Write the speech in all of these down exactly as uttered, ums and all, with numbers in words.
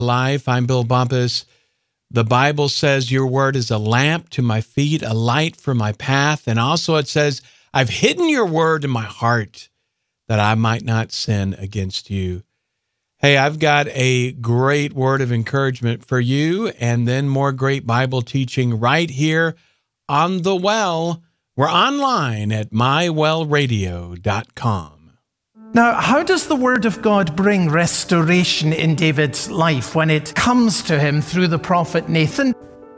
Life. I'm Bill Bumpus. The Bible says your word is a lamp to my feet, a light for my path. And also it says, I've hidden your word in my heart that I might not sin against you. Hey, I've got a great word of encouragement for you, and then more great Bible teaching right here on The Well. We're online at my well radio dot com. Now, how does the Word of God bring restoration in David's life when it comes to him through the prophet Nathan?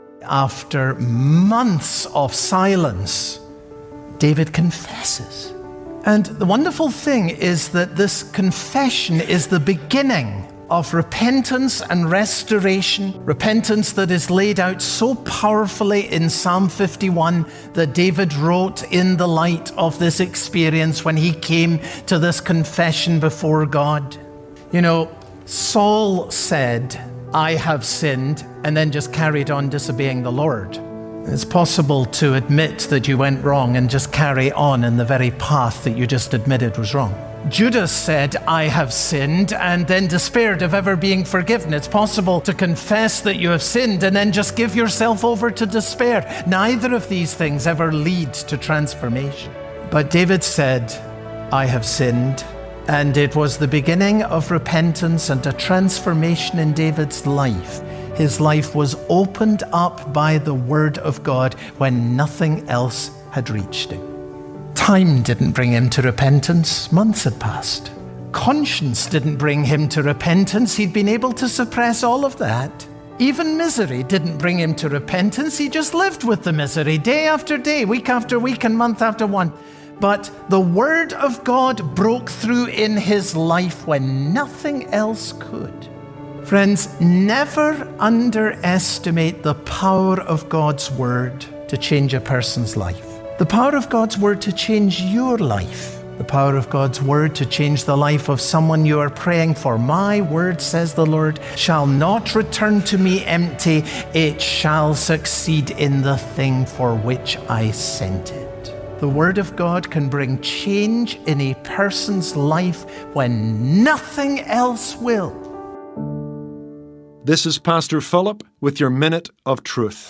After months of silence, David confesses. And the wonderful thing is that this confession is the beginning of repentance and restoration, repentance that is laid out so powerfully in Psalm fifty-one that David wrote in the light of this experience when he came to this confession before God. You know, Saul said, I have sinned, and then just carried on disobeying the Lord. It's possible to admit that you went wrong and just carry on in the very path that you just admitted was wrong. Judas said, I have sinned, and then despaired of ever being forgiven. It's possible to confess that you have sinned and then just give yourself over to despair. Neither of these things ever leads to transformation. But David said, I have sinned, and it was the beginning of repentance and a transformation in David's life. His life was opened up by the Word of God when nothing else had reached him. Time didn't bring him to repentance. Months had passed. Conscience didn't bring him to repentance. He'd been able to suppress all of that. Even misery didn't bring him to repentance. He just lived with the misery day after day, week after week, and month after one. But the Word of God broke through in his life when nothing else could. Friends, never underestimate the power of God's Word to change a person's life. The power of God's Word to change your life. The power of God's Word to change the life of someone you are praying for. My word, says the Lord, shall not return to me empty. It shall succeed in the thing for which I sent it. The Word of God can bring change in a person's life when nothing else will. This is Pastor Philip with your Minute of Truth.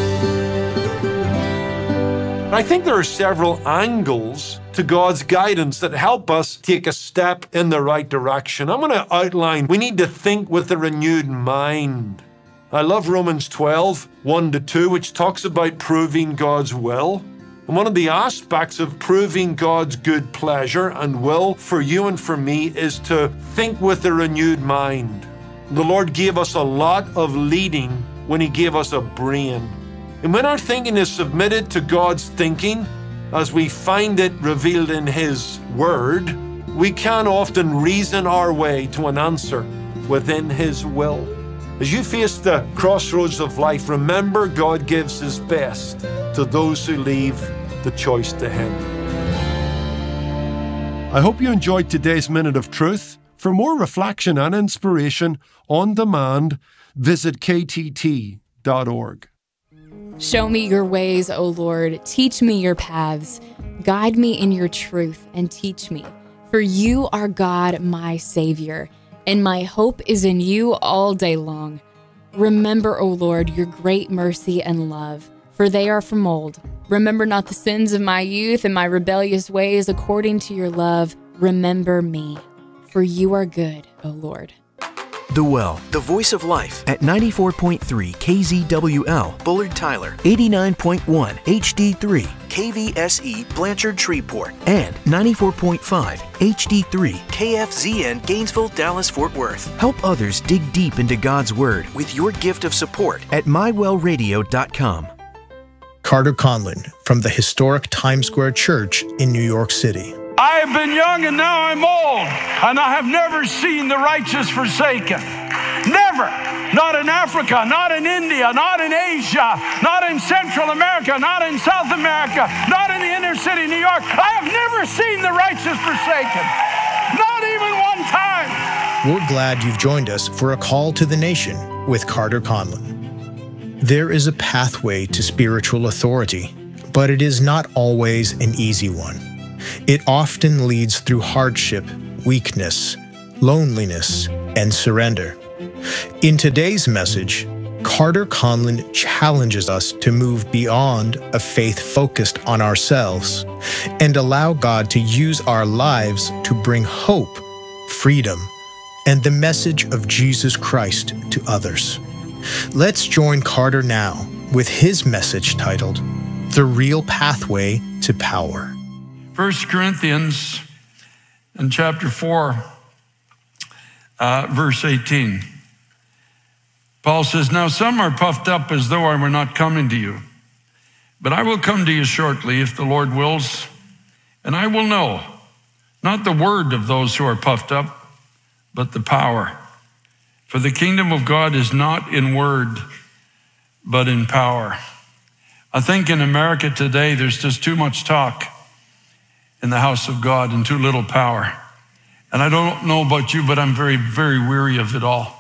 I think there are several angles to God's guidance that help us take a step in the right direction. I'm going to outline, we need to think with a renewed mind. I love Romans twelve, one to two, which talks about proving God's will. And one of the aspects of proving God's good pleasure and will for you and for me is to think with a renewed mind. The Lord gave us a lot of leading when He gave us a brain. And when our thinking is submitted to God's thinking, as we find it revealed in His Word, we can often reason our way to an answer within His will. As you face the crossroads of life, remember God gives His best to those who leave the choice to Him. I hope you enjoyed today's Minute of Truth. For more reflection and inspiration on demand, visit k t t dot org. Show me your ways, O Lord. Teach me your paths. Guide me in your truth and teach me. For you are God, my Savior, and my hope is in you all day long. Remember, O Lord, your great mercy and love, for they are from old. Remember not the sins of my youth and my rebellious ways. According to your love, remember me. For you are good, O Lord. The Well, the voice of life at ninety-four point three K Z W L, Bullard Tyler, eighty-nine point one H D three, K V S E, Blanchard Shreveport, and ninety-four point five H D three, K F Z N, Gainesville, Dallas, Fort Worth. Help others dig deep into God's Word with your gift of support at my well radio dot com. Carter Conlon from the historic Times Square Church in New York City. I have been young and now I'm old, and I have never seen the righteous forsaken. Never. Not in Africa, not in India, not in Asia, not in Central America, not in South America, not in the inner city of New York. I have never seen the righteous forsaken. Not even one time. We're glad you've joined us for A Call to the Nation with Carter Conlon. There is a pathway to spiritual authority, but it is not always an easy one. It often leads through hardship, weakness, loneliness, and surrender. In today's message, Carter Conlon challenges us to move beyond a faith focused on ourselves and allow God to use our lives to bring hope, freedom, and the message of Jesus Christ to others. Let's join Carter now with his message titled, The Real Pathway to Power. First Corinthians in chapter four, uh, verse eighteen. Paul says, now some are puffed up as though I were not coming to you, but I will come to you shortly if the Lord wills, and I will know, not the word of those who are puffed up, but the power. For the kingdom of God is not in word, but in power. I think in America today, there's just too much talk in the house of God and too little power. And I don't know about you, but I'm very, very weary of it all.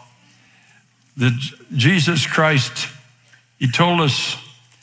That Jesus Christ, he told us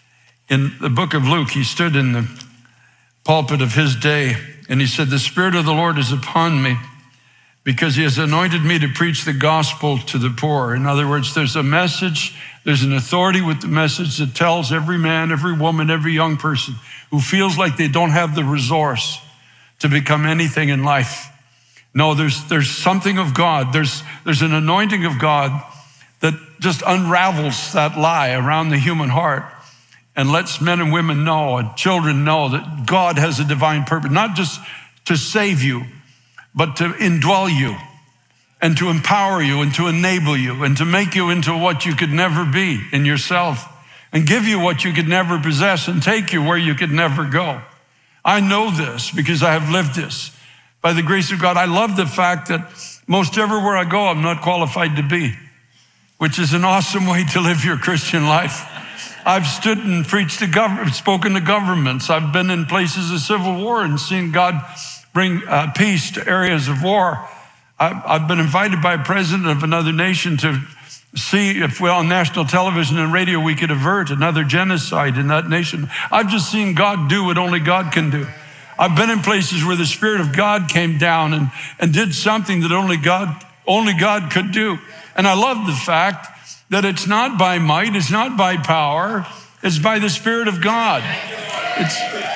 in the book of Luke, he stood in the pulpit of his day and he said, the Spirit of the Lord is upon me because he has anointed me to preach the gospel to the poor. In other words, there's a message, there's an authority with the message that tells every man, every woman, every young person who feels like they don't have the resource to become anything in life. No, there's, there's something of God. There's, there's an anointing of God that just unravels that lie around the human heart and lets men and women know and children know that God has a divine purpose, not just to save you, but to indwell you and to empower you and to enable you and to make you into what you could never be in yourself and give you what you could never possess and take you where you could never go. I know this because I have lived this. By the grace of God, I love the fact that most everywhere I go, I'm not qualified to be, which is an awesome way to live your Christian life. I've stood and preached to government, spoken to governments. I've been in places of civil war and seen God bring uh, peace to areas of war. I've, I've been invited by a president of another nation to see if we on national television and radio we could avert another genocide in that nation. I've just seen God do what only God can do. I've been in places where the Spirit of God came down and, and did something that only God, only God could do. And I love the fact that it's not by might, it's not by power, it's by the Spirit of God. It's,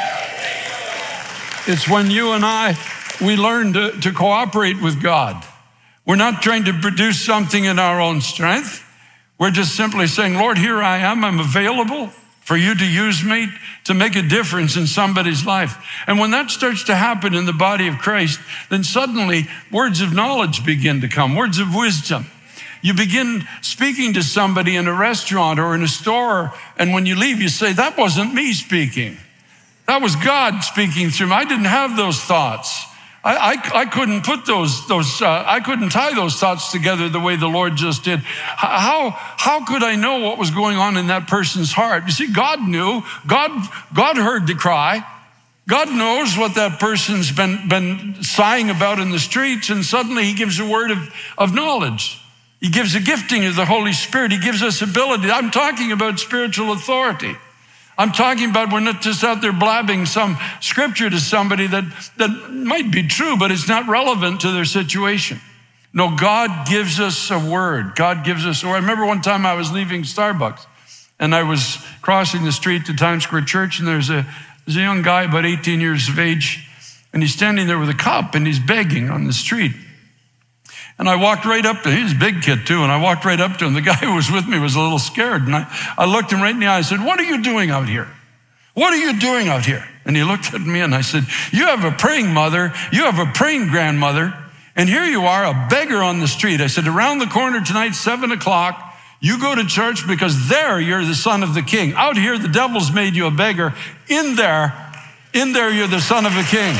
it's when you and I, we learn to, to cooperate with God. We're not trying to produce something in our own strength. We're just simply saying, Lord, here I am, I'm available for you to use me to make a difference in somebody's life. And when that starts to happen in the body of Christ, then suddenly words of knowledge begin to come, words of wisdom. You begin speaking to somebody in a restaurant or in a store, and when you leave, you say, that wasn't me speaking. That was God speaking through me. I didn't have those thoughts. I, I, I couldn't put those, those uh, I couldn't tie those thoughts together the way the Lord just did. How, how could I know what was going on in that person's heart? You see, God knew. God, God heard the cry. God knows what that person's been, been sighing about in the streets, and suddenly he gives a word of, of knowledge. He gives a gifting of the Holy Spirit. He gives us ability. I'm talking about spiritual authority. I'm talking about we're not just out there blabbing some scripture to somebody that, that might be true, but it's not relevant to their situation. No, God gives us a word. God gives us a word. I remember one time I was leaving Starbucks and I was crossing the street to Times Square Church, and there's a, there's a young guy about eighteen years of age, and he's standing there with a cup and he's begging on the street. And I walked right up to him. He's a big kid too. And I walked right up to him. The guy who was with me was a little scared. And I, I looked him right in the eye. I said, what are you doing out here? What are you doing out here? And he looked at me and I said, you have a praying mother. You have a praying grandmother. And here you are, a beggar on the street. I said, around the corner tonight, seven o'clock, you go to church because there you're the son of the king. Out here, the devil's made you a beggar. In there, in there, you're the son of a king.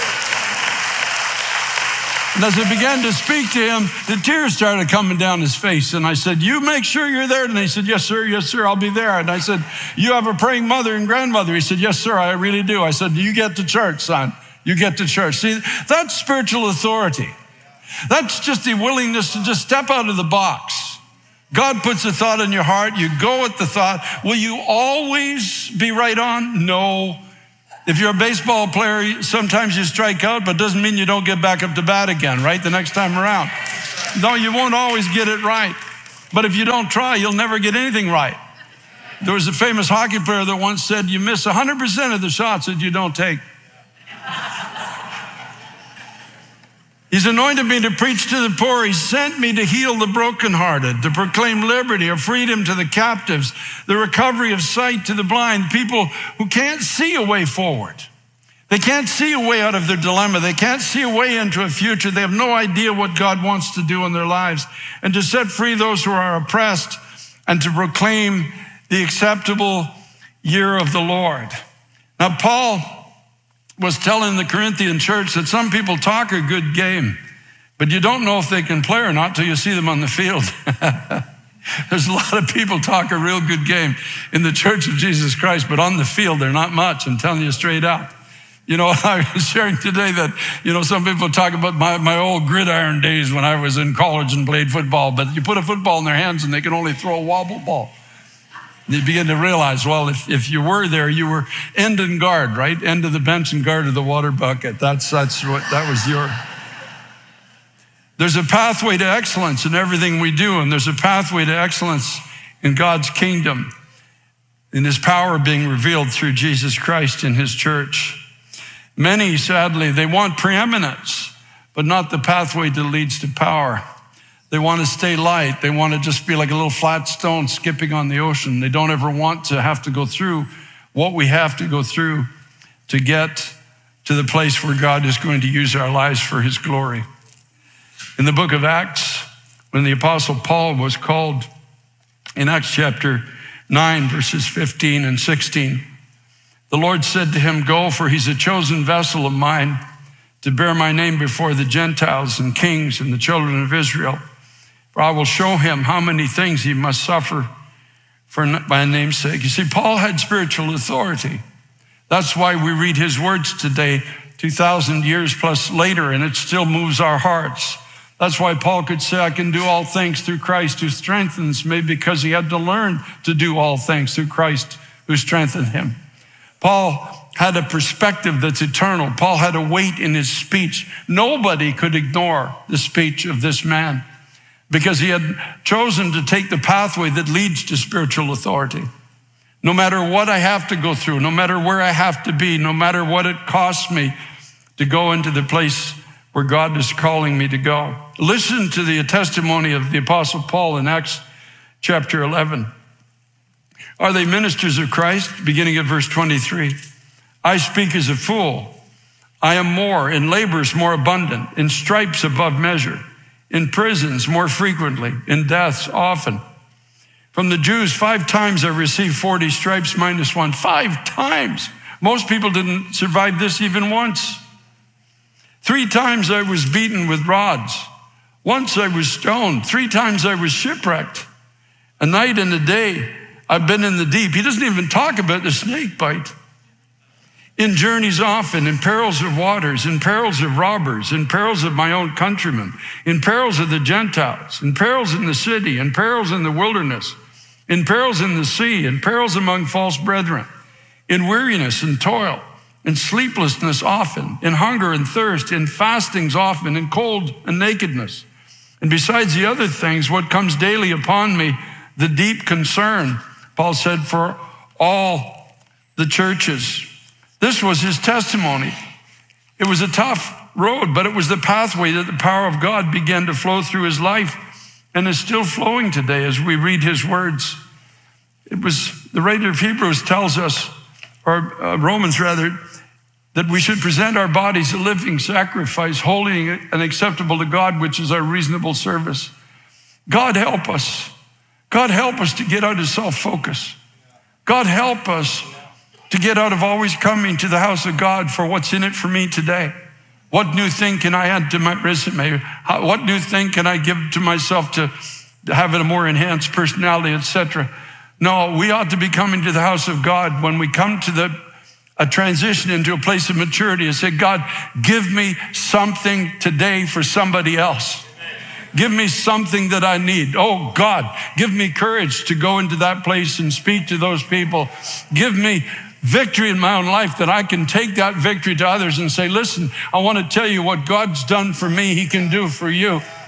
And as I began to speak to him, the tears started coming down his face. And I said, you make sure you're there. And he said, yes, sir. Yes, sir. I'll be there. And I said, you have a praying mother and grandmother. He said, yes, sir. I really do. I said, you get to church, son. You get to church. See, that's spiritual authority. That's just the willingness to just step out of the box. God puts a thought in your heart. You go with the thought. Will you always be right on? No. If you're a baseball player, sometimes you strike out, but doesn't mean you don't get back up to bat again, right? The next time around. No, you won't always get it right. But if you don't try, you'll never get anything right. There was a famous hockey player that once said, you miss one hundred percent of the shots that you don't take. He's anointed me to preach to the poor. He sent me to heal the brokenhearted, to proclaim liberty or freedom to the captives, the recovery of sight to the blind, people who can't see a way forward. They can't see a way out of their dilemma. They can't see a way into a future. They have no idea what God wants to do in their lives. And to set free those who are oppressed and to proclaim the acceptable year of the Lord. Now, Paul was telling the Corinthian church that some people talk a good game, but you don't know if they can play or not till you see them on the field. There's a lot of people talk a real good game in the Church of Jesus Christ, but on the field, they're not much. I'm telling you straight out. You know, I was sharing today that, you know, some people talk about my, my old gridiron days when I was in college and played football, but you put a football in their hands and they can only throw a wobble ball. And you begin to realize, well, if, if you were there, you were end and guard, right? End of the bench and guard of the water bucket. That's, that's what, that was your... There's a pathway to excellence in everything we do, and there's a pathway to excellence in God's kingdom, in his power being revealed through Jesus Christ in his church. Many, sadly, they want preeminence, but not the pathway that leads to power. They want to stay light. They want to just be like a little flat stone skipping on the ocean. They don't ever want to have to go through what we have to go through to get to the place where God is going to use our lives for his glory. In the book of Acts, when the Apostle Paul was called in Acts chapter nine, verses fifteen and sixteen, the Lord said to him, go, for he's a chosen vessel of mine to bear my name before the Gentiles and kings and the children of Israel. For I will show him how many things he must suffer for my name's sake. You see, Paul had spiritual authority. That's why we read his words today, two thousand years plus later, and it still moves our hearts. That's why Paul could say, I can do all things through Christ who strengthens me, because he had to learn to do all things through Christ who strengthened him. Paul had a perspective that's eternal. Paul had a weight in his speech. Nobody could ignore the speech of this man, because he had chosen to take the pathway that leads to spiritual authority. No matter what I have to go through, no matter where I have to be, no matter what it costs me to go into the place where God is calling me to go. Listen to the testimony of the Apostle Paul in Acts chapter eleven. Are they ministers of Christ? Beginning at verse twenty-three. I speak as a fool. I am more, in labors more abundant, in stripes above measure, in prisons more frequently, in deaths often. From the Jews, five times I received forty stripes minus one. Five times. Most people didn't survive this even once. Three times I was beaten with rods. Once I was stoned. Three times I was shipwrecked. A night and a day I've been in the deep. He doesn't even talk about the snake bite. In journeys often, in perils of waters, in perils of robbers, in perils of my own countrymen, in perils of the Gentiles, in perils in the city, in perils in the wilderness, in perils in the sea, in perils among false brethren, in weariness and toil, in sleeplessness often, in hunger and thirst, in fastings often, in cold and nakedness. And besides the other things, what comes daily upon me, the deep concern, Paul said, for all the churches. This was his testimony. It was a tough road, but it was the pathway that the power of God began to flow through his life, and is still flowing today as we read his words. It was, the writer of Hebrews tells us, or uh, Romans rather, that we should present our bodies a living sacrifice, holy and acceptable to God, which is our reasonable service. God help us. God help us to get out of self-focus. God help us to get out of always coming to the house of God for what's in it for me today. What new thing can I add to my resume? How, what new thing can I give to myself to, to have a more enhanced personality, et cetera? No, we ought to be coming to the house of God when we come to the a transition into a place of maturity and say, God, give me something today for somebody else. Give me something that I need. Oh God, give me courage to go into that place and speak to those people. Give me victory in my own life that I can take that victory to others and say, listen, I want to tell you what God's done for me, he can do for you.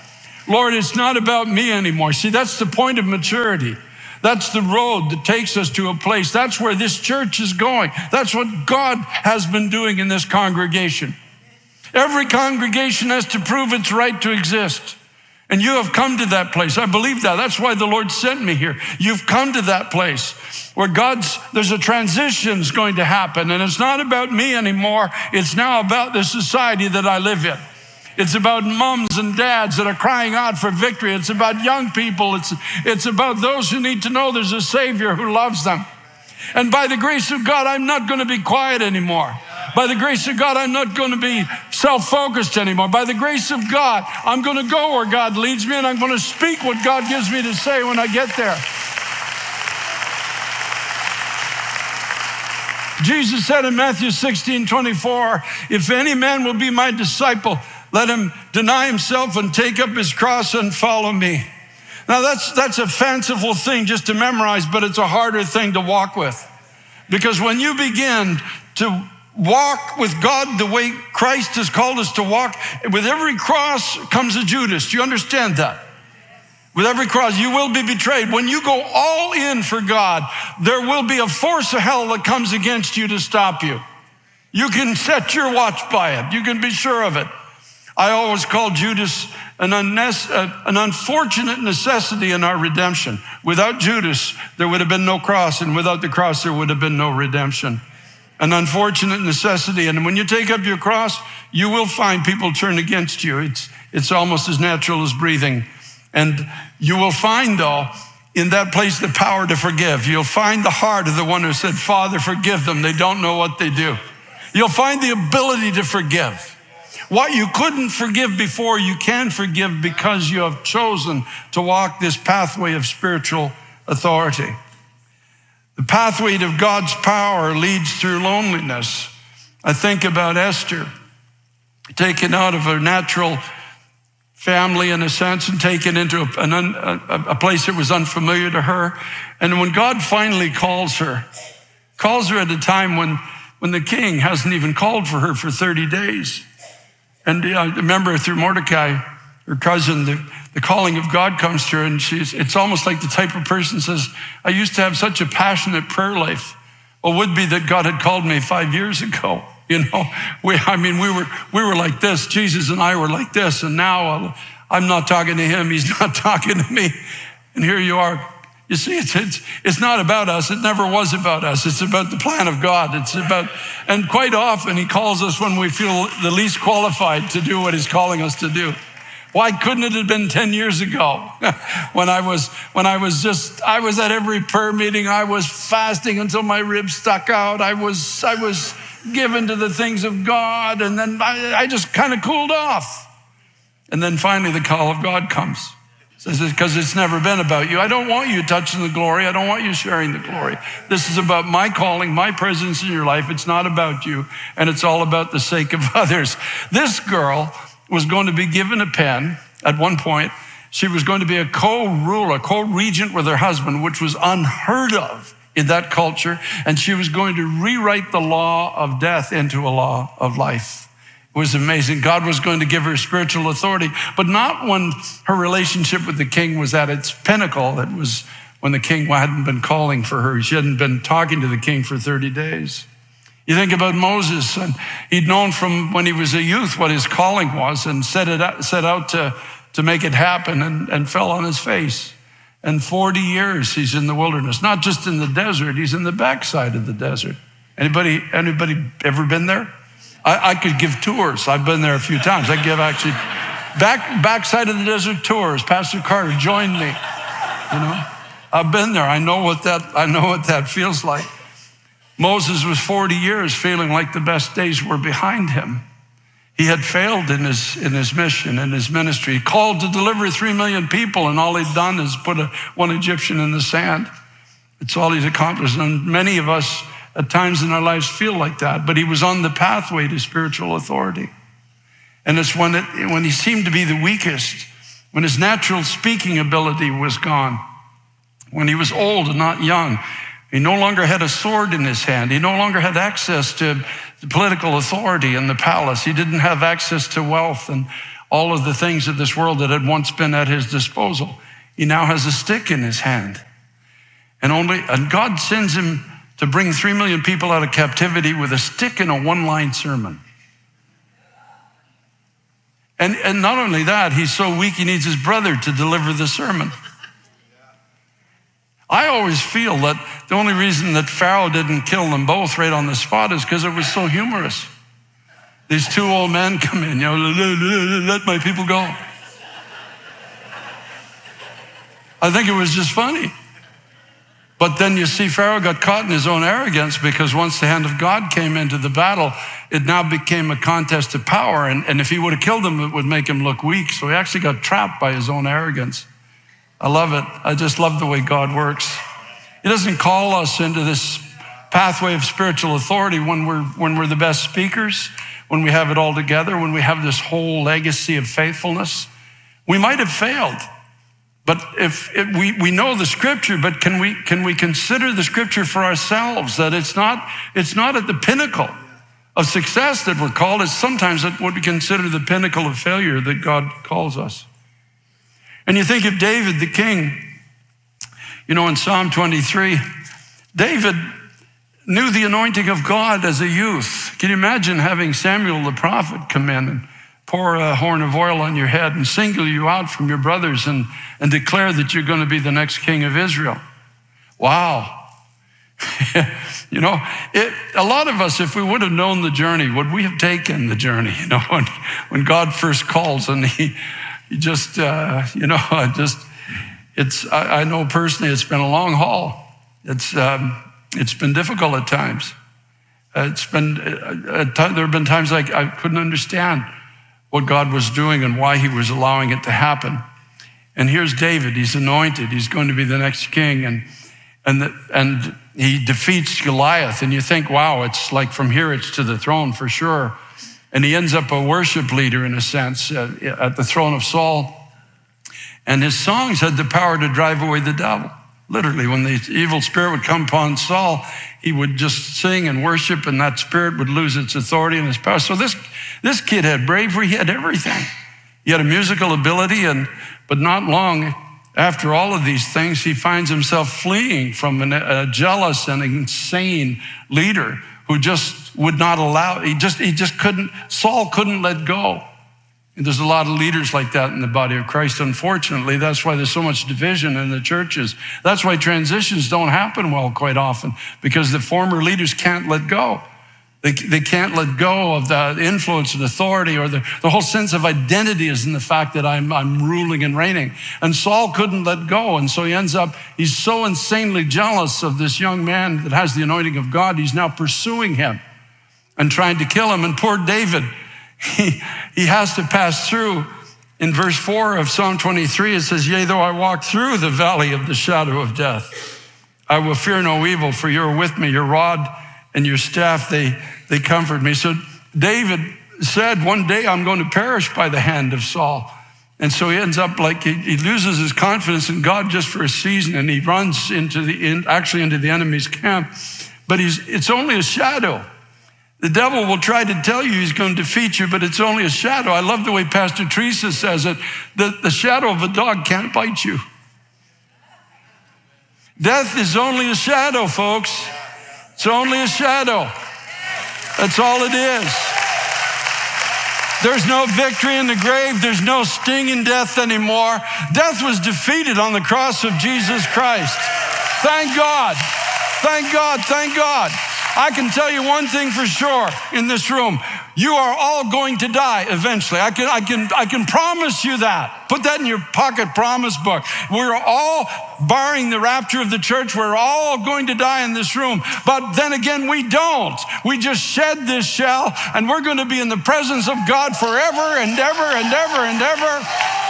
Lord, it's not about me anymore. See, that's the point of maturity. That's the road that takes us to a place. That's where this church is going. That's what God has been doing in this congregation. Every congregation has to prove its right to exist. And you have come to that place. I believe that. That's why the Lord sent me here. You've come to that place where God's, there's a transition is going to happen. And it's not about me anymore. It's now about the society that I live in. It's about moms and dads that are crying out for victory. It's about young people. It's, it's about those who need to know there's a Savior who loves them. And by the grace of God, I'm not going to be quiet anymore. By the grace of God, I'm not going to be self-focused anymore. By the grace of God, I'm going to go where God leads me, and I'm going to speak what God gives me to say when I get there. Jesus said in Matthew sixteen twenty-four, if any man will be my disciple, let him deny himself and take up his cross and follow me. Now that's, that's a fanciful thing just to memorize, but it's a harder thing to walk with. Because when you begin to walk with God the way Christ has called us to walk, with every cross comes a Judas. Do you understand that? With every cross, you will be betrayed. When you go all in for God, there will be a force of hell that comes against you to stop you. You can set your watch by it. You can be sure of it. I always call Judas an, unnes- an unfortunate necessity in our redemption. Without Judas, there would have been no cross, and without the cross, there would have been no redemption. An unfortunate necessity. And when you take up your cross, you will find people turn against you. It's, it's almost as natural as breathing. And you will find, though, in that place the power to forgive. You'll find the heart of the one who said, Father, forgive them. They don't know what they do. You'll find the ability to forgive. What you couldn't forgive before, you can forgive because you have chosen to walk this pathway of spiritual authority. The pathway to God's power leads through loneliness. I think about Esther, taken out of her natural family in a sense and taken into a, an un, a, a place that was unfamiliar to her. And when God finally calls her, calls her at a time when, when the king hasn't even called for her for thirty days. And I remember through Mordecai, her cousin, the, the calling of God comes to her, and she's, it's almost like the type of person says, I used to have such a passionate prayer life. Well, would be that God had called me five years ago. You know, we, I mean, we were, we were like this. Jesus and I were like this. And now I'm not talking to him. He's not talking to me. And here you are. You see, it's, it's, it's not about us. It never was about us. It's about the plan of God. It's about, and quite often he calls us when we feel the least qualified to do what he's calling us to do. Why couldn't it have been ten years ago when I was, when I was just, I was at every prayer meeting. I was fasting until my ribs stuck out. I was, I was given to the things of God. And then I, I just kind of cooled off. And then finally the call of God comes. Because it's never been about you. I don't want you touching the glory. I don't want you sharing the glory. This is about my calling, my presence in your life. It's not about you, and it's all about the sake of others. This girl was going to be given a pen at one point. She was going to be a co-ruler, co-regent with her husband, which was unheard of in that culture. And she was going to rewrite the law of death into a law of life. It was amazing. God was going to give her spiritual authority, but not when her relationship with the king was at its pinnacle. It was when the king hadn't been calling for her. She hadn't been talking to the king for thirty days. You think about Moses, and he'd known from when he was a youth what his calling was and set it out, set out to, to make it happen, and, and fell on his face. And forty years he's in the wilderness, not just in the desert, he's in the backside of the desert. Anybody, anybody ever been there? I, I could give tours. I've been there a few times. I give actually back backside of the desert tours. Pastor Carter joined me. You know, I've been there. I know what that. I know what that feels like. Moses was forty years feeling like the best days were behind him. He had failed in his in his mission, in his ministry. He called to deliver three million people, and all he'd done is put a, one Egyptian in the sand. It's all he's accomplished. And many of us at times in our lives feel like that, but he was on the pathway to spiritual authority. And it's when, it, when he seemed to be the weakest, when his natural speaking ability was gone, when he was old and not young, he no longer had a sword in his hand. He no longer had access to political authority in the palace. He didn't have access to wealth and all of the things of this world that had once been at his disposal. He now has a stick in his hand. And only and God sends him to bring three million people out of captivity with a stick and a one-line sermon. And, and not only that, he's so weak he needs his brother to deliver the sermon. I always feel that the only reason that Pharaoh didn't kill them both right on the spot is because it was so humorous. These two old men come in, you know, let my people go. I think it was just funny. But then you see Pharaoh got caught in his own arrogance, because once the hand of God came into the battle, it now became a contest of power. And, and if he would have killed him, it would make him look weak. So he actually got trapped by his own arrogance. I love it. I just love the way God works. He doesn't call us into this pathway of spiritual authority when we're, when we're the best speakers, when we have it all together, when we have this whole legacy of faithfulness. We might have failed. But if, if we, we know the scripture, but can we, can we consider the scripture for ourselves, that it's not, it's not at the pinnacle of success that we're called. It's sometimes at what we consider the pinnacle of failure that God calls us. And you think of David, the king, you know, in Psalm twenty-three, David knew the anointing of God as a youth. Can you imagine having Samuel the prophet come in and pour a horn of oil on your head and single you out from your brothers and, and declare that you're going to be the next king of Israel? Wow. You know, it, a lot of us, if we would have known the journey, would we have taken the journey? You know, when, when God first calls and he, he just, uh, you know, I just, it's, I, I know personally it's been a long haul. It's, um, it's been difficult at times. Uh, it's been, uh, at time, there have been times I, I couldn't understand what God was doing and why he was allowing it to happen. And here's David, he's anointed, he's going to be the next king, and and the, and he defeats Goliath, and you think, wow, it's like from here it's to the throne for sure. And he ends up a worship leader in a sense uh, at the throne of Saul. And his songs had the power to drive away the devil. Literally, when the evil spirit would come upon Saul, he would just sing and worship, and that spirit would lose its authority and its power. So this, this kid had bravery, he had everything. He had a musical ability, and but not long after all of these things, he finds himself fleeing from an, a jealous and insane leader who just would not allow, he just, he just couldn't, Saul couldn't let go. And there's a lot of leaders like that in the body of Christ. Unfortunately, that's why there's so much division in the churches. That's why transitions don't happen well quite often, because the former leaders can't let go. They, they can't let go of the influence and authority, or the, the whole sense of identity is in the fact that I'm, I'm ruling and reigning. And Saul couldn't let go. And so he ends up, he's so insanely jealous of this young man that has the anointing of God. He's now pursuing him and trying to kill him. And poor David, He, he has to pass through. In verse four of Psalm twenty-three, it says, yea, though I walk through the valley of the shadow of death, I will fear no evil, for you're with me. Your rod and your staff, they, they comfort me. So David said, one day I'm going to perish by the hand of Saul. And so he ends up like, he, he loses his confidence in God just for a season, and he runs into the, in, actually into the enemy's camp. But he's, it's only a shadow. The devil will try to tell you he's going to defeat you, but it's only a shadow. I love the way Pastor Teresa says it, that the shadow of a dog can't bite you. Death is only a shadow, folks. It's only a shadow. That's all it is. There's no victory in the grave. There's no sting in death anymore. Death was defeated on the cross of Jesus Christ. Thank God. Thank God. Thank God. I can tell you one thing for sure in this room. You are all going to die eventually. I can, I can, I can promise you that. Put that in your pocket promise book. We're all, barring the rapture of the church, we're all going to die in this room. But then again, we don't. We just shed this shell, and we're going to be in the presence of God forever and ever and ever and ever.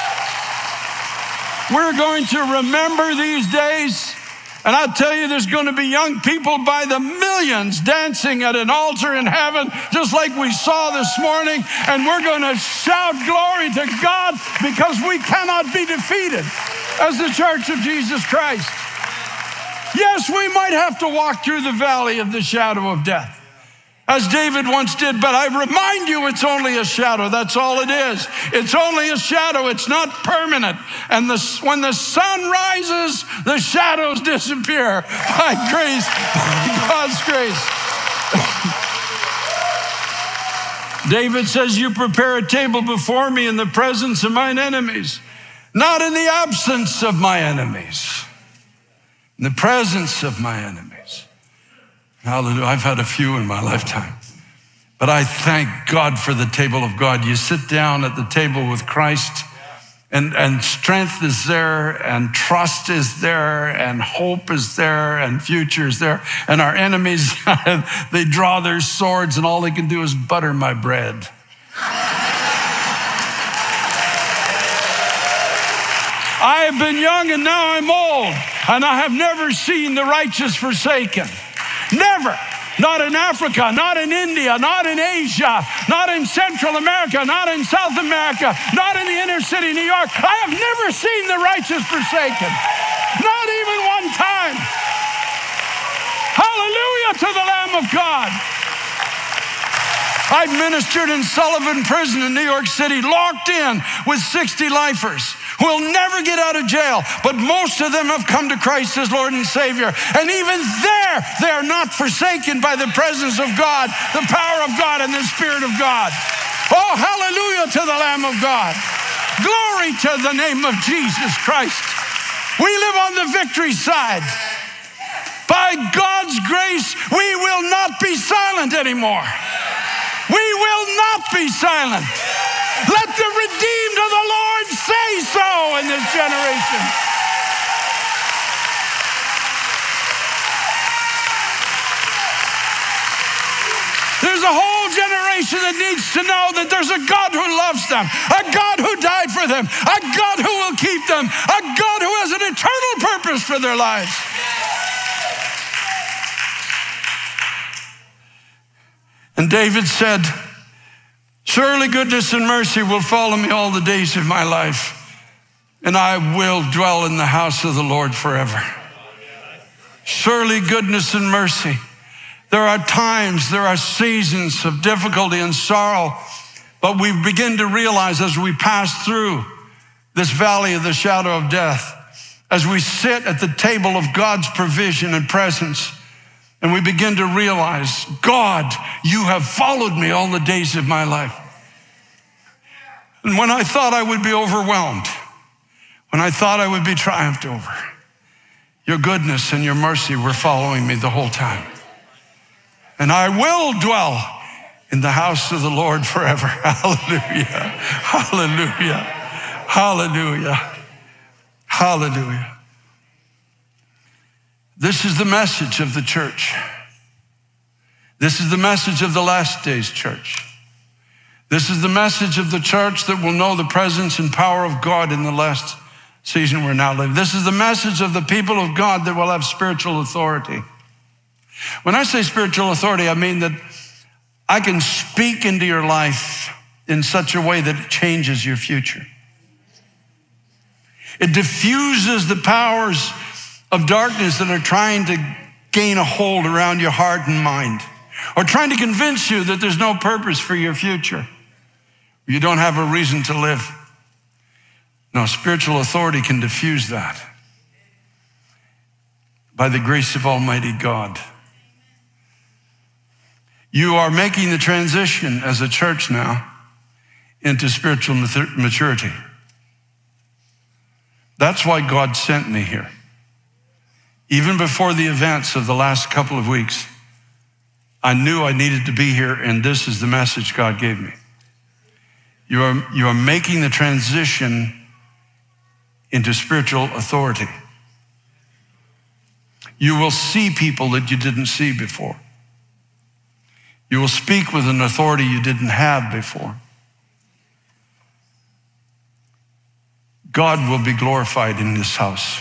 We're going to remember these days. And I tell you, there's going to be young people by the millions dancing at an altar in heaven, just like we saw this morning. And we're going to shout glory to God, because we cannot be defeated as the church of Jesus Christ. Yes, we might have to walk through the valley of the shadow of death. as David once did, but I remind you it's only a shadow. That's all it is. It's only a shadow. It's not permanent. And the, when the sun rises, the shadows disappear. By grace, by God's grace. David says, you prepare a table before me in the presence of mine enemies, not in the absence of my enemies, in the presence of my enemies. Hallelujah. I've had a few in my lifetime, but I thank God for the table of God. You sit down at the table with Christ, and, and strength is there, and trust is there, and hope is there, and future is there. And our enemies, they draw their swords, and all they can do is butter my bread. I have been young and now I'm old, and I have never seen the righteous forsaken. Never. Not in Africa, not in India, not in Asia, not in Central America, not in South America, not in the inner city of New York. I have never seen the righteous forsaken. Not even one time. Hallelujah to the Lamb of God. I ministered in Sullivan Prison in New York City, locked in with sixty lifers who will never get out of jail, but most of them have come to Christ as Lord and Savior. And even there, they are not forsaken by the presence of God, the power of God, and the Spirit of God. Oh, hallelujah to the Lamb of God. Glory to the name of Jesus Christ. We live on the victory side. By God's grace, we will not be silent anymore. We will not be silent. Let the redeemed of the Lord say so in this generation. There's a whole generation that needs to know that there's a God who loves them, a God who died for them, a God who will keep them, a God who has an eternal purpose for their lives. And David said, surely goodness and mercy will follow me all the days of my life, and I will dwell in the house of the Lord forever. Surely goodness and mercy. There are times, there are seasons of difficulty and sorrow, but we begin to realize as we pass through this valley of the shadow of death, as we sit at the table of God's provision and presence, and we begin to realize, God, you have followed me all the days of my life. And when I thought I would be overwhelmed, when I thought I would be triumphed over, your goodness and your mercy were following me the whole time. And I will dwell in the house of the Lord forever. Hallelujah. Hallelujah. Hallelujah. Hallelujah. This is the message of the church. This is the message of the last days church. This is the message of the church that will know the presence and power of God in the last season we're now living. This is the message of the people of God that will have spiritual authority. When I say spiritual authority, I mean that I can speak into your life in such a way that it changes your future. It diffuses the powers of darkness that are trying to gain a hold around your heart and mind, or trying to convince you that there's no purpose for your future. You don't have a reason to live. No, spiritual authority can diffuse that by the grace of Almighty God. You are making the transition as a church now into spiritual maturity. That's why God sent me here. Even before the events of the last couple of weeks, I knew I needed to be here, and this is the message God gave me. You are, you are making the transition into spiritual authority. You will see people that you didn't see before. You will speak with an authority you didn't have before. God will be glorified in this house.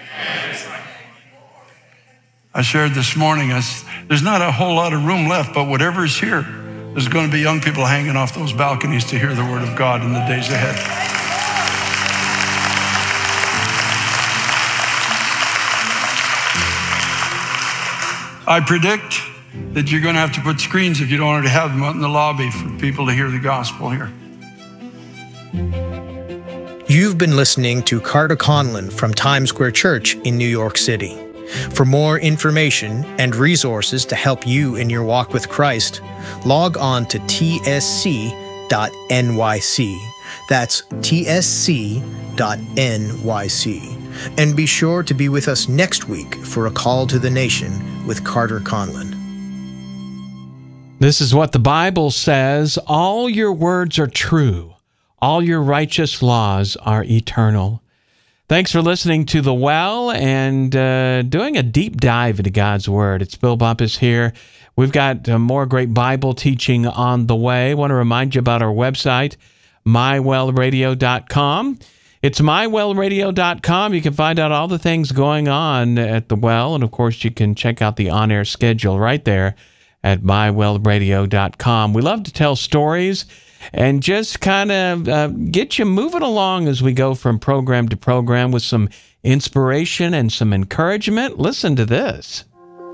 I shared this morning, as there's not a whole lot of room left, but whatever is here, there's going to be young people hanging off those balconies to hear the word of God in the days ahead. I predict that you're going to have to put screens, if you don't already have them, out in the lobby for people to hear the gospel here. You've been listening to Carter Conlon from Times Square Church in New York City. For more information and resources to help you in your walk with Christ, log on to T S C dot N Y C. That's T S C dot N Y C. And be sure to be with us next week for A Call to the Nation with Carter Conlon. This is what the Bible says. All your words are true. All your righteous laws are eternal. Thanks for listening to The Well and uh, doing a deep dive into God's Word. It's Bill Bumpus here. We've got uh, more great Bible teaching on the way. I want to remind you about our website, my well radio dot com. It's my well radio dot com. You can find out all the things going on at The Well, and of course you can check out the on-air schedule right there at my well radio dot com. We love to tell stories and just kind of uh, get you moving along as we go from program to program with some inspiration and some encouragement. Listen to this.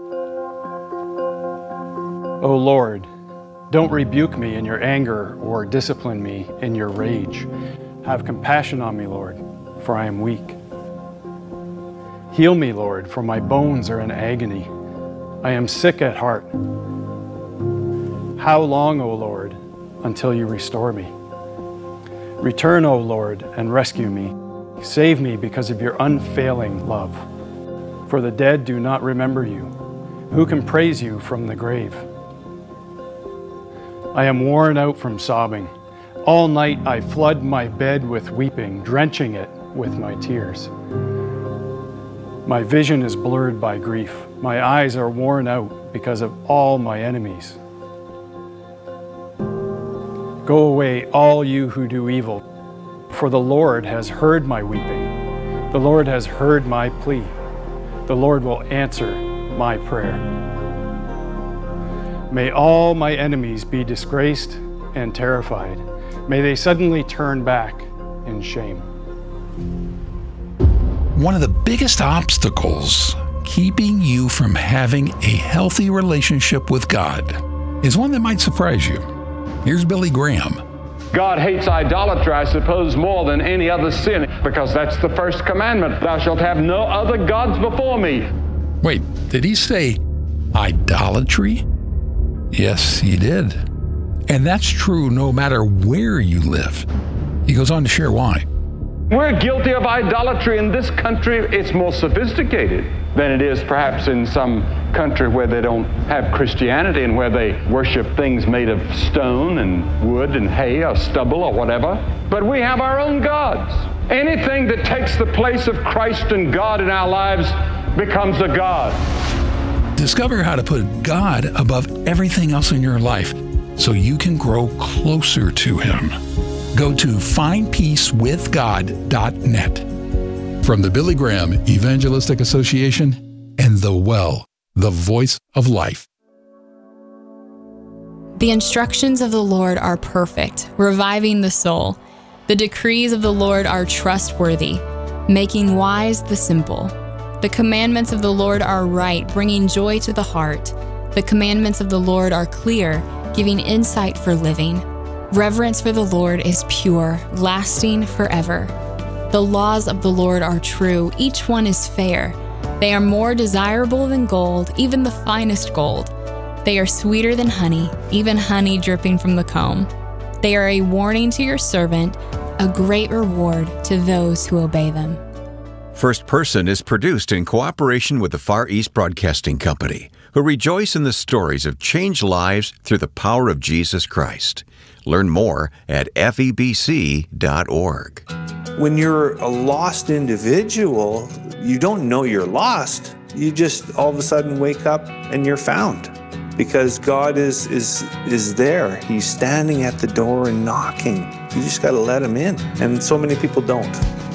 O Lord, don't rebuke me in your anger or discipline me in your rage. Have compassion on me, Lord, for I am weak. Heal me, Lord, for my bones are in agony. I am sick at heart. How long, O Lord, until you restore me? Return, O Lord, and rescue me. Save me because of your unfailing love. For the dead do not remember you. Who can praise you from the grave? I am worn out from sobbing. All night I flood my bed with weeping, drenching it with my tears. My vision is blurred by grief. My eyes are worn out because of all my enemies. Go away, all you who do evil, for the Lord has heard my weeping. The Lord has heard my plea. The Lord will answer my prayer. May all my enemies be disgraced and terrified. May they suddenly turn back in shame. One of the biggest obstacles keeping you from having a healthy relationship with God is one that might surprise you. Here's Billy Graham. God hates idolatry, I suppose, more than any other sin, because that's the first commandment. Thou shalt have no other gods before me. Wait, did he say idolatry? Yes, he did. And that's true no matter where you live. He goes on to share why. We're guilty of idolatry in this country. It's more sophisticated than it is perhaps in some country where they don't have Christianity and where they worship things made of stone and wood and hay or stubble or whatever. But we have our own gods. Anything that takes the place of Christ and God in our lives becomes a god. Discover how to put God above everything else in your life so you can grow closer to Him. Go to find peace with god dot net. From the Billy Graham Evangelistic Association and The Well, the voice of life. The instructions of the Lord are perfect, reviving the soul. The decrees of the Lord are trustworthy, making wise the simple. The commandments of the Lord are right, bringing joy to the heart. The commandments of the Lord are clear, giving insight for living. Reverence for the Lord is pure, lasting forever. The laws of the Lord are true, each one is fair. They are more desirable than gold, even the finest gold. They are sweeter than honey, even honey dripping from the comb. They are a warning to your servant, a great reward to those who obey them. First Person is produced in cooperation with the Far East Broadcasting Company, who rejoice in the stories of changed lives through the power of Jesus Christ. Learn more at F E B C dot org. When you're a lost individual, you don't know you're lost. You just all of a sudden wake up and you're found, because God is is is there. He's standing at the door and knocking. You just got to let Him in. And so many people don't.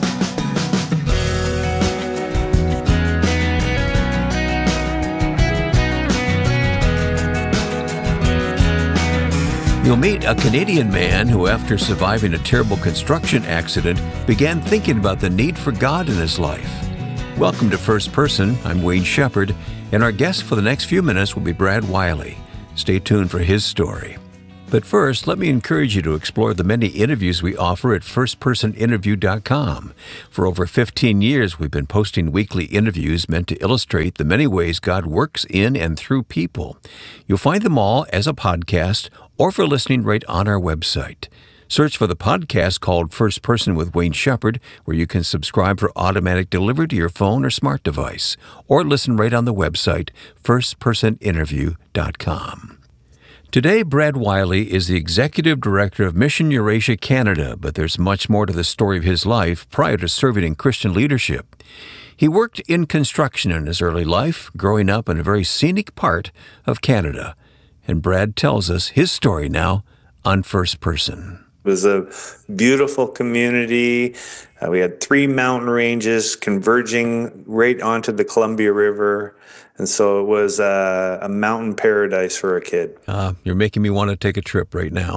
You'll meet a Canadian man who, after surviving a terrible construction accident, began thinking about the need for God in his life. Welcome to First Person. I'm Wayne Shepherd, and our guest for the next few minutes will be Brad Wiley. Stay tuned for his story. But first, let me encourage you to explore the many interviews we offer at first person interview dot com. For over fifteen years, we've been posting weekly interviews meant to illustrate the many ways God works in and through people. You'll find them all as a podcast or for listening right on our website. Search for the podcast called First Person with Wayne Shepherd, where you can subscribe for automatic delivery to your phone or smart device, or listen right on the website, first person interview dot com. Today, Brad Wiley is the Executive Director of Mission Eurasia Canada, but there's much more to the story of his life prior to serving in Christian leadership. He worked in construction in his early life, growing up in a very scenic part of Canada. And Brad tells us his story now on First Person. It was a beautiful community. Uh, we had three mountain ranges converging right onto the Columbia River. And so it was uh, a mountain paradise for a kid. Uh, you're making me want to take a trip right now.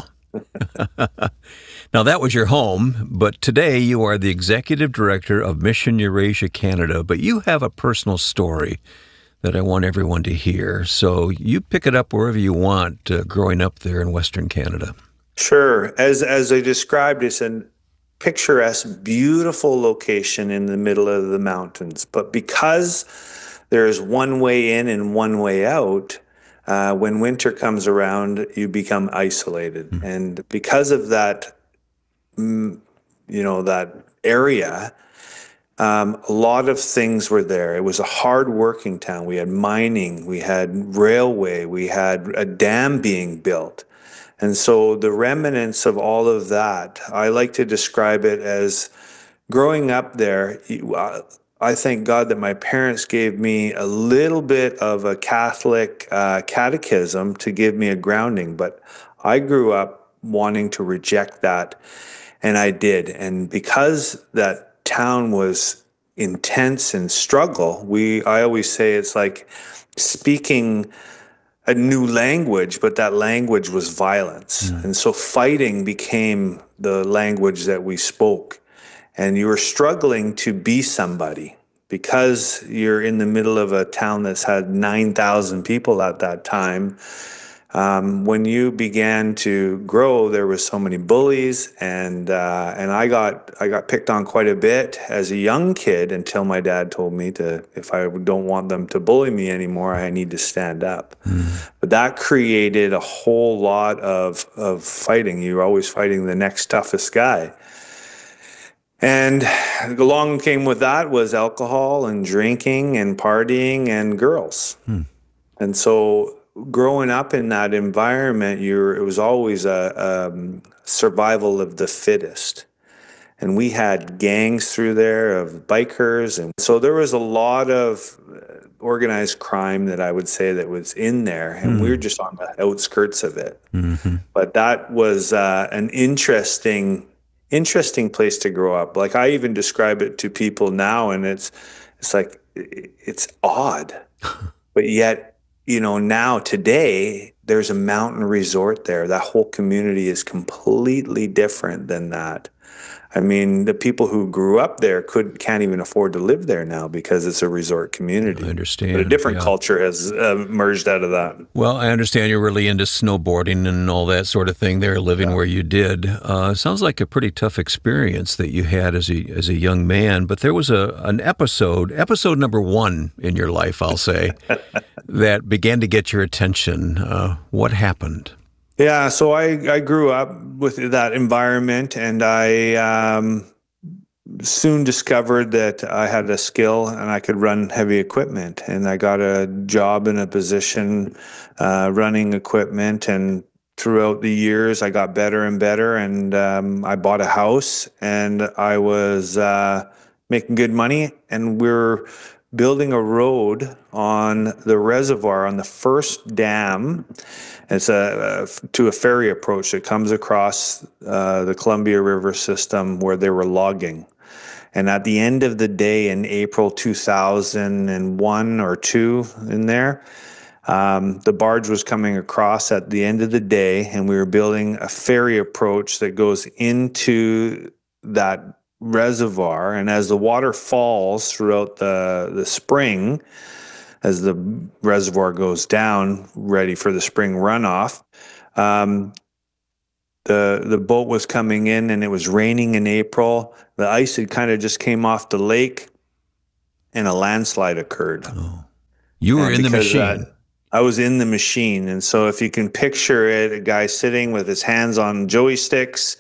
Now, that was your home, but today you are the Executive Director of Mission Eurasia Canada. But you have a personal story that I want everyone to hear. So you pick it up wherever you want, uh, growing up there in Western Canada. Sure. As, as I described, it's a picturesque, beautiful location in the middle of the mountains. But because there's one way in and one way out, uh, when winter comes around, you become isolated. Mm-hmm. And because of that, mm, you know, that area, um, a lot of things were there. It was a hard-working town. We had mining, we had railway, we had a dam being built. And so the remnants of all of that, I like to describe it as growing up there, you, uh, I thank God that my parents gave me a little bit of a Catholic uh, catechism to give me a grounding, but I grew up wanting to reject that, and I did. And because that town was intense and struggle, we I always say it's like speaking a new language, but that language was violence. Mm. And so fighting became the language that we spoke. And you were struggling to be somebody because you're in the middle of a town that's had nine thousand people at that time. Um, when you began to grow, there was so many bullies, and uh, and I got I got picked on quite a bit as a young kid until my dad told me to, if I don't want them to bully me anymore, I need to stand up. Mm. But that created a whole lot of of fighting. You're always fighting the next toughest guy. And along came with that was alcohol and drinking and partying and girls. Hmm. And so growing up in that environment, you're, it was always a, um, survival of the fittest. And we had gangs through there of bikers. And so there was a lot of organized crime that I would say that was in there. And hmm. we were just on the outskirts of it. Mm-hmm. But that was uh, an interesting Interesting place to grow up. Like I even describe it to people now, and it's it's like it's odd, but yet you know now today there's a mountain resort there. That whole community is completely different than that. I mean, the people who grew up there could can't even afford to live there now because it's a resort community. I understand. But a different yeah. culture has uh, emerged out of that. Well, I understand you're really into snowboarding and all that sort of thing there, living yeah. where you did. Uh, sounds like a pretty tough experience that you had as a as a young man. But there was a an episode, episode number one in your life, I'll say, that began to get your attention. Uh, what happened? Yeah, so I, I grew up with that environment, and I um, soon discovered that I had a skill and I could run heavy equipment. And I got a job in a position uh, running equipment, and throughout the years I got better and better, and um, I bought a house, and I was uh, making good money, and we were building a road on the reservoir on the first dam. It's a, a to a ferry approach that comes across uh, the Columbia River system where they were logging. And at the end of the day in April two thousand one or two in there, um, the barge was coming across at the end of the day, and we were building a ferry approach that goes into that reservoir, and as the water falls throughout the, the spring, as the reservoir goes down, ready for the spring runoff, um, the the boat was coming in, and it was raining in April. The ice had kind of just came off the lake, and a landslide occurred. Oh. You were and in the machine. That, I was in the machine. And so if you can picture it, a guy sitting with his hands on joey sticks,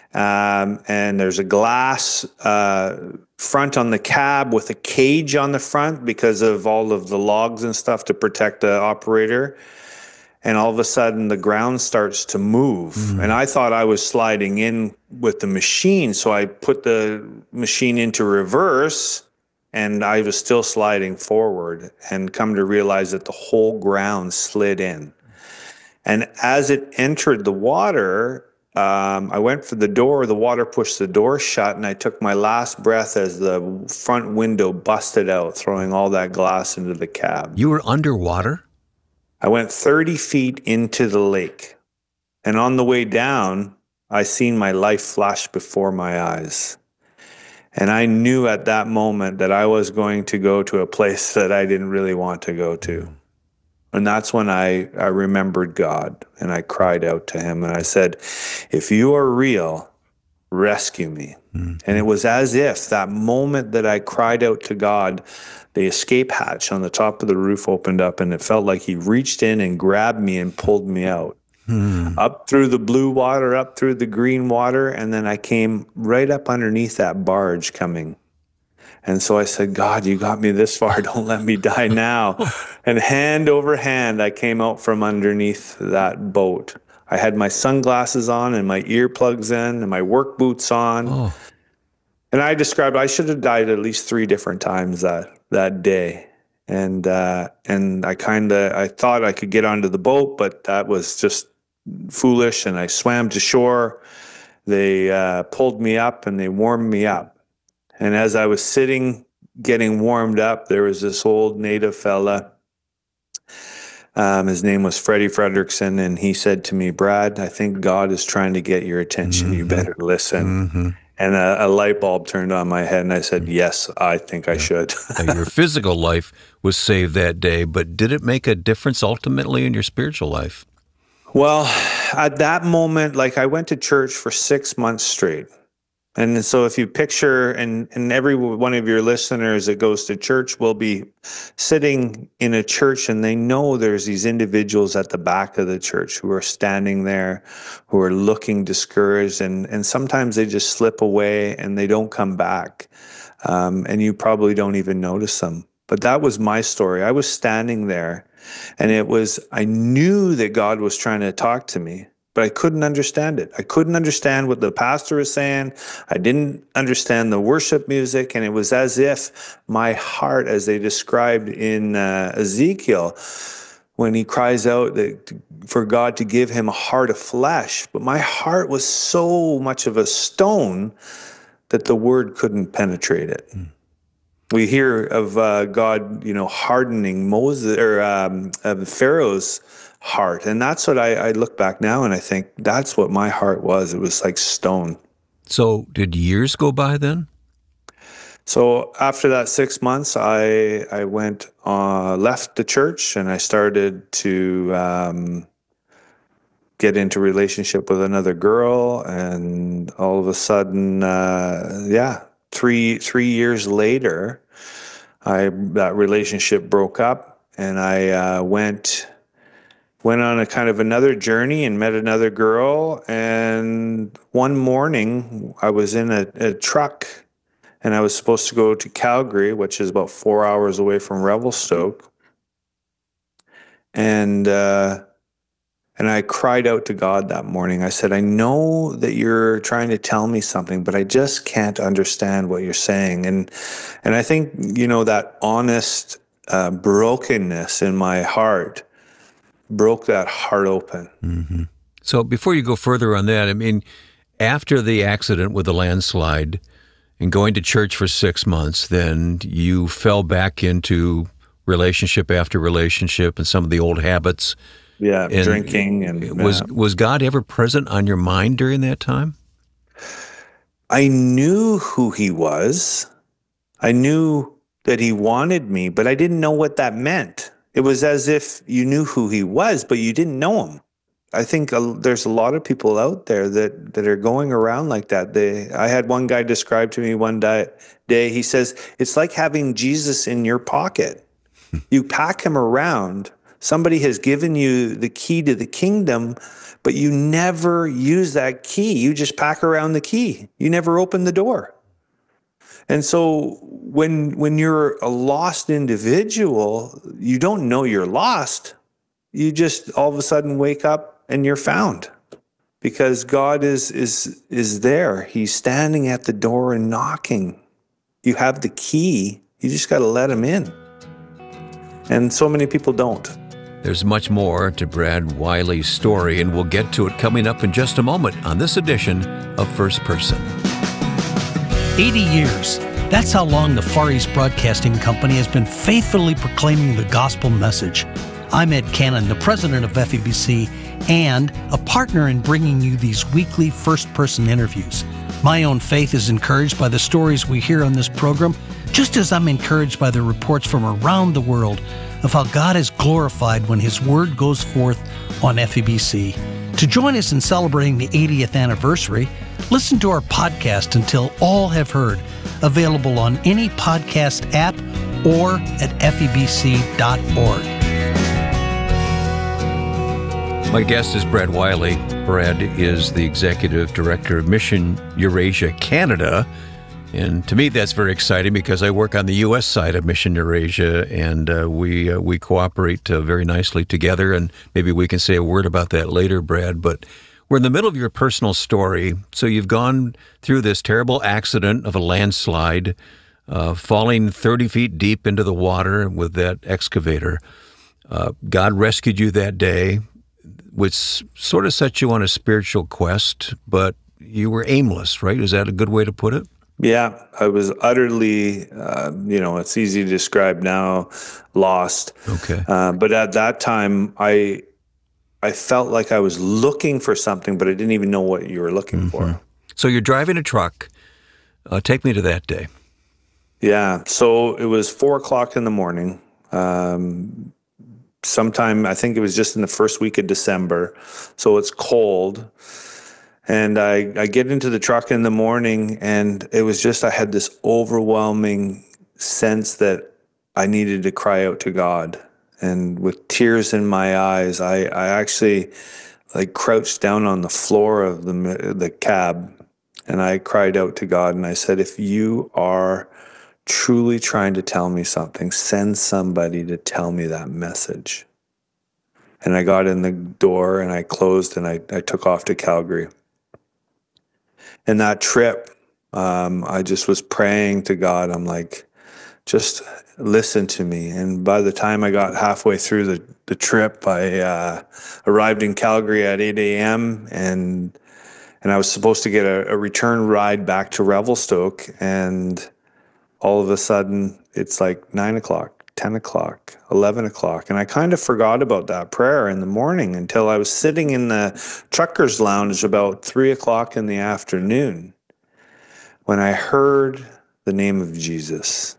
um, and there's a glass uh, front on the cab with a cage on the front because of all of the logs and stuff to protect the operator. And all of a sudden, the ground starts to move. Mm. And I thought I was sliding in with the machine. So I put the machine into reverse, and I was still sliding forward, and come to realize that the whole ground slid in. And as it entered the water, um, I went for the door. The water pushed the door shut, and I took my last breath as the front window busted out, throwing all that glass into the cab. You were underwater? I went thirty feet into the lake, and on the way down, I seen my life flash before my eyes. And I knew at that moment that I was going to go to a place that I didn't really want to go to. And that's when I, I remembered God, and I cried out to him, and I said, if you are real, rescue me. Mm-hmm. And it was as if that moment that I cried out to God, the escape hatch on the top of the roof opened up, and it felt like he reached in and grabbed me and pulled me out. Hmm. Up through the blue water, up through the green water, and then I came right up underneath that barge coming. And so I said, God, you got me this far. Don't let me die now. And hand over hand, I came out from underneath that boat. I had my sunglasses on and my earplugs in and my work boots on. Oh. And I described, I should have died at least three different times that, that day. And uh, and I kind of, I thought I could get onto the boat, but that was just foolish. And I swam to shore. They uh, pulled me up and they warmed me up. And as I was sitting, getting warmed up, there was this old native fella. Um, his name was Freddie Fredrickson. And he said to me, Brad, I think God is trying to get your attention. Mm-hmm. You better listen. Mm-hmm. And a, a light bulb turned on my head, and I said, yes, I think yeah. I should. Your physical life was saved that day, but did it make a difference ultimately in your spiritual life? Well, at that moment, like I went to church for six months straight. And so if you picture, and, and every one of your listeners that goes to church will be sitting in a church, and they know there's these individuals at the back of the church who are standing there, who are looking discouraged, and, and sometimes they just slip away and they don't come back. Um, and you probably don't even notice them. But that was my story. I was standing there, and it was, I knew that God was trying to talk to me, but I couldn't understand it. I couldn't understand what the pastor was saying. I didn't understand the worship music. And it was as if my heart, as they described in uh, Ezekiel, when he cries out that for God to give him a heart of flesh, but my heart was so much of a stone that the word couldn't penetrate it. Mm. We hear of uh, God, you know, hardening Moses or um, of Pharaoh's heart. And that's what I, I look back now and I think that's what my heart was. It was like stone. So did years go by then? So after that six months, I I went, uh, left the church, and I started to um, get into relationship with another girl. And all of a sudden, uh, yeah, three three years later, I that relationship broke up, and I uh, went... went on a kind of another journey and met another girl. And one morning I was in a, a truck, and I was supposed to go to Calgary, which is about four hours away from Revelstoke. And, uh, and I cried out to God that morning. I said, I know that you're trying to tell me something, but I just can't understand what you're saying. And, and I think, you know, that honest uh, brokenness in my heart broke that heart open. Mm-hmm. So before you go further on that, I mean, after the accident with the landslide and going to church for six months, then you fell back into relationship after relationship and some of the old habits. Yeah, and drinking. And was uh, was God ever present on your mind during that time? I knew who he was. I knew that he wanted me, but I didn't know what that meant. It was as if you knew who he was, but you didn't know him. I think a, there's a lot of people out there that, that are going around like that. They, I had one guy describe to me one day, day, he says, it's like having Jesus in your pocket. You pack him around. Somebody has given you the key to the kingdom, but you never use that key. You just pack around the key. You never open the door. And so when when you're a lost individual, you don't know you're lost. You just all of a sudden wake up and you're found, because God is is is there. He's standing at the door and knocking. You have the key. You just got to let him in. And so many people don't. There's much more to Brad Wiley's story, and we'll get to it coming up in just a moment on this edition of First Person. eighty years. That's how long the Far East Broadcasting Company has been faithfully proclaiming the gospel message. I'm Ed Cannon, the president of F E B C, and a partner in bringing you these weekly first-person interviews. My own faith is encouraged by the stories we hear on this program, just as I'm encouraged by the reports from around the world of how God is glorified when His Word goes forth on F E B C. To join us in celebrating the eightieth anniversary, listen to our podcast, Until All Have Heard, available on any podcast app or at F E B C dot org. My guest is Brad Wiley. Brad is the Executive Director of Mission Eurasia Canada. And to me, that's very exciting because I work on the U S side of Mission Eurasia, and uh, we uh, we cooperate uh, very nicely together. And maybe we can say a word about that later, Brad. But we're in the middle of your personal story. So you've gone through this terrible accident of a landslide, uh, falling thirty feet deep into the water with that excavator. Uh, God rescued you that day, which sort of set you on a spiritual quest, but you were aimless, right? Is that a good way to put it? Yeah, I was utterly, uh, you know, it's easy to describe now, lost. Okay. Uh, but at that time, I I felt like I was looking for something, but I didn't even know what you were looking mm-hmm. for. So you're driving a truck. Uh, take me to that day. Yeah, so it was four o'clock in the morning. Um, sometime, I think it was just in the first week of December. So it's cold. And I, I get into the truck in the morning, and it was just, I had this overwhelming sense that I needed to cry out to God. And with tears in my eyes, I, I actually like crouched down on the floor of the, the cab, and I cried out to God, and I said, if you are truly trying to tell me something, send somebody to tell me that message. And I got in the door, and I closed, and I, I took off to Calgary. And that trip, um, I just was praying to God. I'm like, just listen to me. And by the time I got halfway through the, the trip, I uh, arrived in Calgary at eight a.m. and and I was supposed to get a, a return ride back to Revelstoke. And all of a sudden, it's like nine o'clock, ten o'clock, eleven o'clock. And I kind of forgot about that prayer in the morning until I was sitting in the trucker's lounge about three o'clock in the afternoon when I heard the name of Jesus.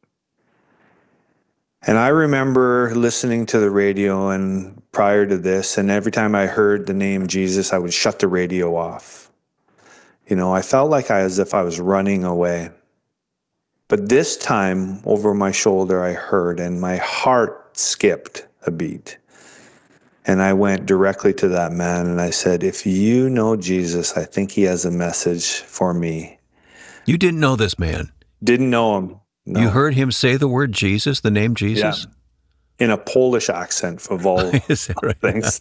And I remember listening to the radio and prior to this, and every time I heard the name Jesus, I would shut the radio off. You know, I felt like I, as if I was running away. But this time, over my shoulder, I heard, and my heart skipped a beat. And I went directly to that man, and I said, if you know Jesus, I think he has a message for me. You didn't know this man? Didn't know him. No. You heard him say the word Jesus, the name Jesus? Yeah. In a Polish accent, of all Is that right? things.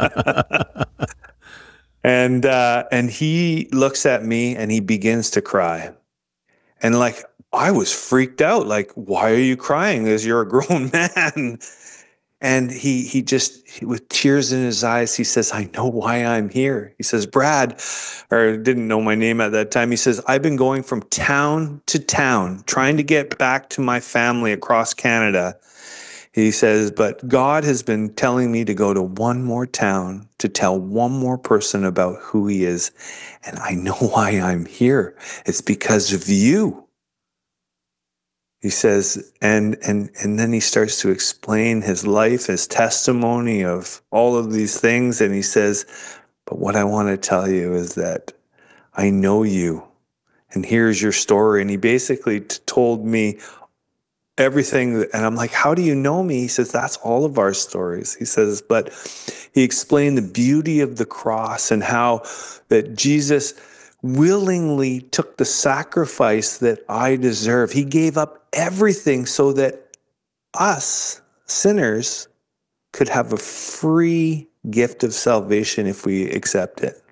and, uh, and he looks at me, and he begins to cry. And like, I was freaked out. Like, why are you crying? Because you're a grown man. And he he just, he, with tears in his eyes, he says, I know why I'm here. He says, Brad, or didn't know my name at that time. He says, I've been going from town to town, trying to get back to my family across Canada. He says, but God has been telling me to go to one more town to tell one more person about who he is. And I know why I'm here. It's because of you. He says, and and and then he starts to explain his life, his testimony of all of these things. And he says, but what I want to tell you is that I know you. And here's your story. And he basically t- told me everything. And I'm like, how do you know me? He says, that's all of our stories. He says, but he explained the beauty of the cross and how that Jesus willingly took the sacrifice that I deserve. He gave up everything so that us sinners could have a free gift of salvation if we accept it.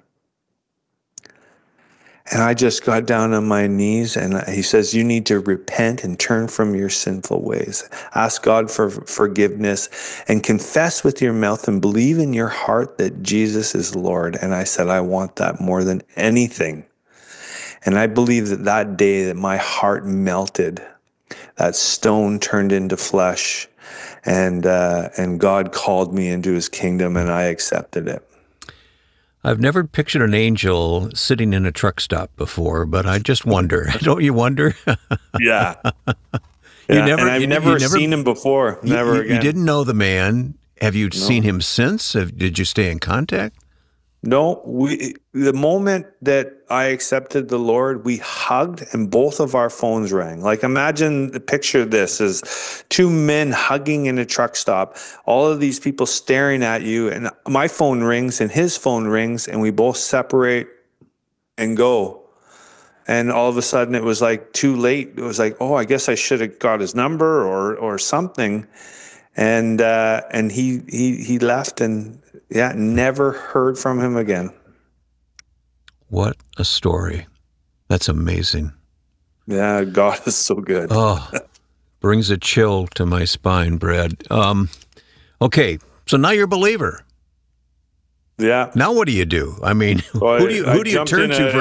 And I just got down on my knees, and he says, you need to repent and turn from your sinful ways. Ask God for forgiveness and confess with your mouth and believe in your heart that Jesus is Lord. And I said, I want that more than anything. And I believe that that day that my heart melted, that stone turned into flesh, and uh, and God called me into his kingdom, and I accepted it. I've never pictured an angel sitting in a truck stop before, but I just wonder. Don't you wonder? Yeah. you yeah. never, and I've you, never, you never seen him before. You, never you, again. You didn't know the man. Have you No. seen him since? Have, did you stay in contact? No, we, the moment that I accepted the Lord, we hugged and both of our phones rang. Like, imagine the picture of this as two men hugging in a truck stop, all of these people staring at you, and my phone rings and his phone rings, and we both separate and go. And all of a sudden it was like too late. It was like, oh, I guess I should have got his number or or something. And uh, and he he he left, and yeah, never heard from him again. What a story. That's amazing. Yeah, God is so good. Oh, brings a chill to my spine, Brad. Um, okay, so now you're a believer. Yeah. Now what do you do? I mean, Well, who do you I who do you jumped turn in to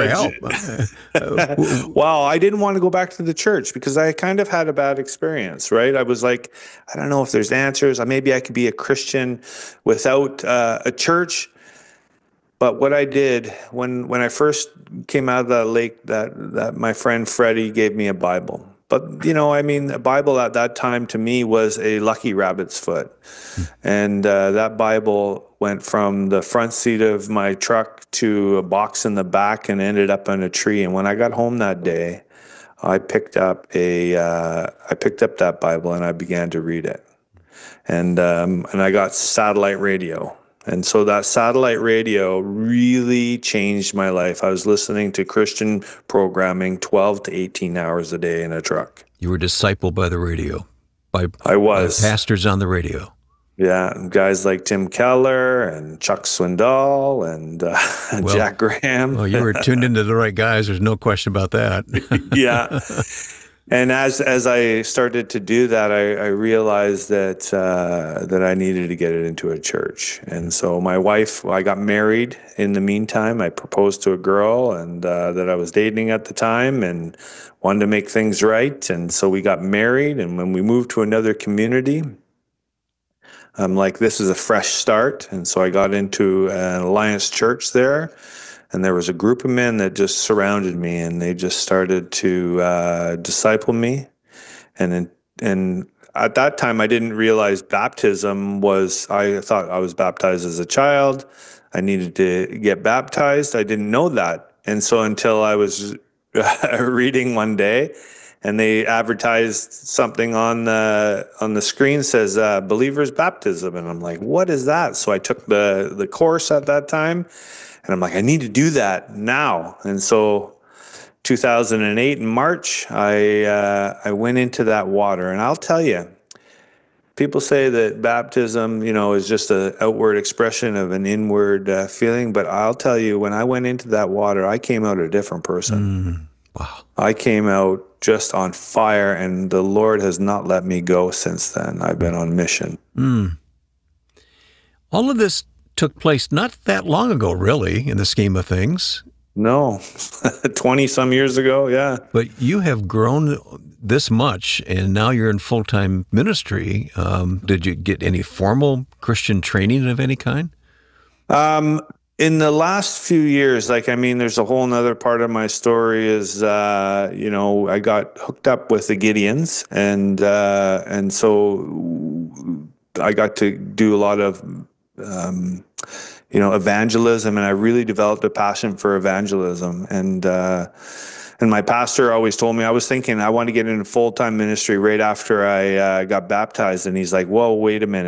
a- for help? Well, I didn't want to go back to the church because I kind of had a bad experience, right? I was like, I don't know if there's answers. Maybe I could be a Christian without uh, a church. But what I did when when I first came out of that lake, that that my friend Freddie gave me a Bible. But, you know, I mean, a Bible at that time to me was a lucky rabbit's foot. And uh, that Bible went from the front seat of my truck to a box in the back and ended up on a tree. And when I got home that day, I picked up a uh, I picked up that Bible and I began to read it. And um, and I got satellite radio. And so that satellite radio really changed my life. I was listening to Christian programming twelve to eighteen hours a day in a truck. You were discipled by the radio, by, I was. by pastors on the radio. Yeah, and guys like Tim Keller and Chuck Swindoll and uh, Well, Jack Graham. Well, you were tuned into the right guys. There's no question about that. Yeah. And as as I started to do that, I, I realized that uh, that I needed to get it into a church. And so my wife, I got married in the meantime. I proposed to a girl and uh, that I was dating at the time and wanted to make things right. And so we got married. And when we moved to another community, I'm like, this is a fresh start. And so I got into an Alliance church there. And there was a group of men that just surrounded me, and they just started to uh, disciple me. And then, and at that time, I didn't realize baptism was, I thought I was baptized as a child. I needed to get baptized. I didn't know that. And so until I was reading one day, and they advertised something on the on the screen says uh, believer's baptism. And I'm like, what is that? So I took the, the course at that time. And I'm like, I need to do that now. And so two thousand eight in March, I uh, I went into that water. And I'll tell you, people say that baptism, you know, is just an outward expression of an inward uh, feeling. But I'll tell you, when I went into that water, I came out a different person. Mm, wow. I came out just on fire, and the Lord has not let me go since then. I've been on mission. Mm. All of this took place not that long ago, really, in the scheme of things. No, twenty some years ago, yeah. But you have grown this much, and now you're in full-time ministry. Um, did you get any formal Christian training of any kind? Um, in the last few years, like, I mean, there's a whole nother part of my story is, uh, you know, I got hooked up with the Gideons, and uh, and so I got to do a lot of, um, you know, evangelism, and I really developed a passion for evangelism. And uh, and my pastor always told me, I was thinking I want to get into full-time ministry right after I uh, got baptized, and he's like, "Whoa, wait a minute.